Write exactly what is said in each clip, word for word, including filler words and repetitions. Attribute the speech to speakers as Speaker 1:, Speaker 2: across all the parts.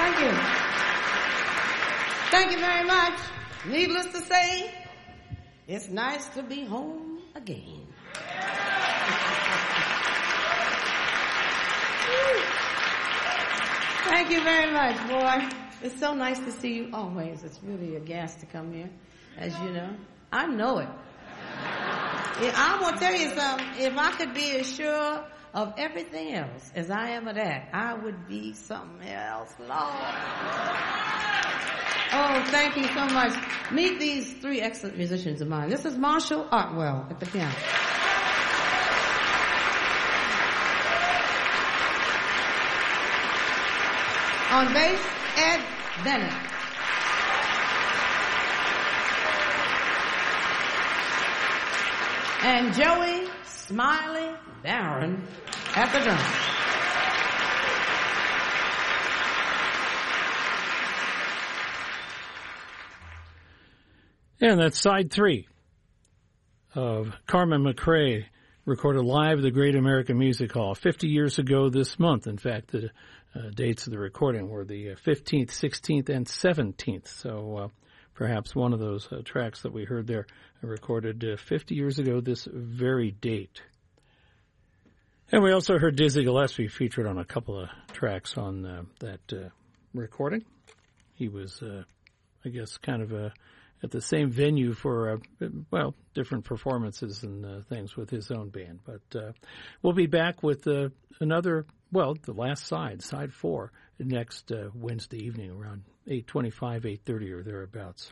Speaker 1: Thank you. Thank you very much. Needless to say, it's nice to be home again. Thank you very much, boy. It's so nice to see you always. It's really a gas to come here, as you know. I know it. Yeah, I'm going to tell you something. If I could be as sure of everything else as I am of that, I would be something else, Lord. Oh, thank you so much. Meet these three excellent musicians of mine. This is Marshall Artwell at the piano. On bass, Ed Bennett. And Joey Smiley Barron at the drums.
Speaker 2: And that's side three of Carmen McRae, recorded live at the Great American Music Hall fifty years ago this month. In fact, the uh, dates of the recording were the fifteenth, sixteenth, and seventeenth. So uh, perhaps one of those uh, tracks that we heard there recorded uh, fifty years ago this very date. And we also heard Dizzy Gillespie featured on a couple of tracks on uh, that uh, recording. He was, uh, I guess, kind of a at the same venue for, uh, well, different performances and uh, things with his own band. But uh, we'll be back with uh, another, well, the last side, side four, next uh, Wednesday evening around eight twenty-five, eight thirty or thereabouts.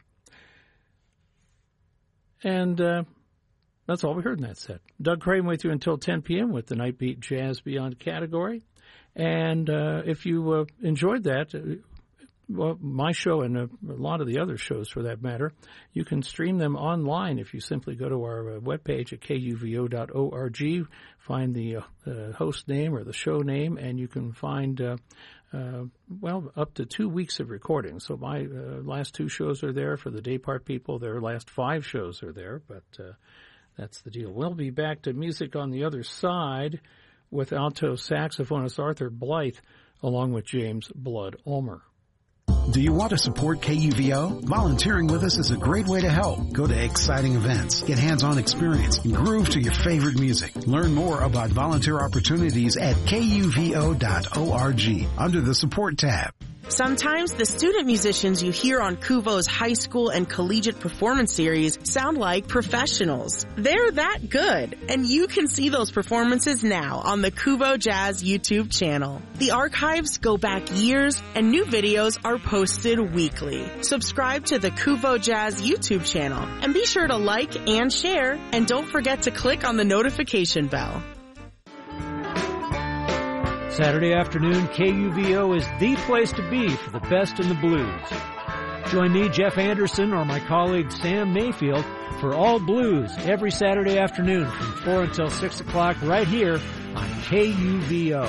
Speaker 2: And uh, that's all we heard in that set. Doug Crane with you until ten p.m. with the Nightbeat Jazz Beyond category. And uh, if you uh, enjoyed that, uh, well, my show and a, a lot of the other shows, for that matter, you can stream them online if you simply go to our uh, webpage at K U V O dot org, find the uh, uh, host name or the show name, and you can find, uh, uh, well, up to two weeks of recording. So my uh, last two shows are there. For the day part people, their last five shows are there, but uh, that's the deal. We'll be back to music on the other side with alto saxophonist Arthur Blythe, along with James Blood Ulmer.
Speaker 3: Do you want to support K U V O? Volunteering with us is a great way to help. Go to exciting events, get hands-on experience, and groove to your favorite music. Learn more about volunteer opportunities at K U V O dot org under the Support tab.
Speaker 4: Sometimes the student musicians you hear on Kuvo's high school and collegiate performance series sound like professionals. They're that good, and you can see those performances now on the Kuvo Jazz YouTube channel. The archives go back years, and new videos are posted weekly. Subscribe to the Kuvo Jazz YouTube channel, and be sure to like and share, and don't forget to click on the notification bell.
Speaker 5: Saturday afternoon, K U V O is the place to be for the best in the blues. Join me, Jeff Anderson, or my colleague Sam Mayfield for All Blues every Saturday afternoon from four until six o'clock right here on K U V O.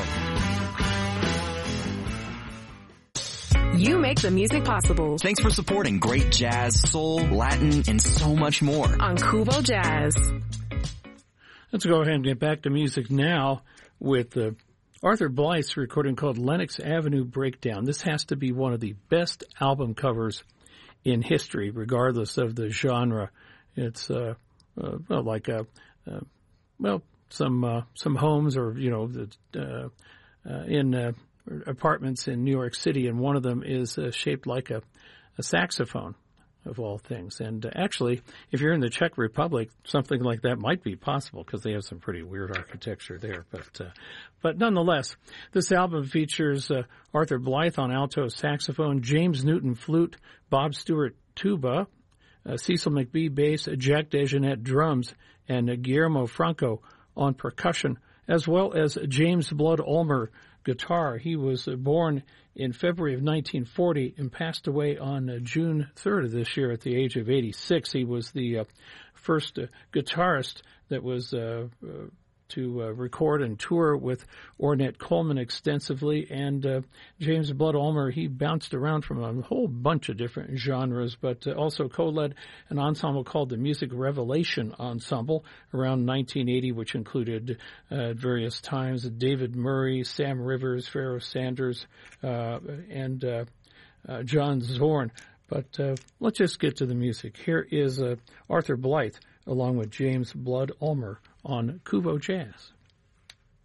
Speaker 6: You make the music possible.
Speaker 7: Thanks for supporting great jazz, soul, Latin, and so much more
Speaker 6: on Kuvo Jazz.
Speaker 2: Let's go ahead and get back to music now with the uh, Arthur Blythe's recording called Lenox Avenue Breakdown. This has to be one of the best album covers in history, regardless of the genre. It's uh, uh, well, like a, uh, well, some uh, some homes or you know the, uh, uh, in uh, apartments in New York City, and one of them is uh, shaped like a, a saxophone, of all things. And uh, actually, if you're in the Czech Republic, something like that might be possible because they have some pretty weird architecture there. But uh, but nonetheless, this album features uh, Arthur Blythe on alto saxophone, James Newton flute, Bob Stewart tuba, uh, Cecil McBee bass, Jack DeJohnette drums, and uh, Guillermo Franco on percussion, as well as James Blood Ulmer guitar. He was uh, born in February of nineteen forty and passed away on uh, June third of this year at the age of eighty-six. He was the uh, first uh, guitarist that was uh, uh, to uh, record and tour with Ornette Coleman extensively. And uh, James Blood Ulmer, he bounced around from a whole bunch of different genres, but uh, also co-led an ensemble called the Music Revelation Ensemble around nineteen eighty, which included uh, at various times David Murray, Sam Rivers, Pharoah Sanders, uh, and uh, uh, John Zorn. But uh, let's just get to the music. Here is uh, Arthur Blythe along with James Blood Ulmer on Kuvo Jazz.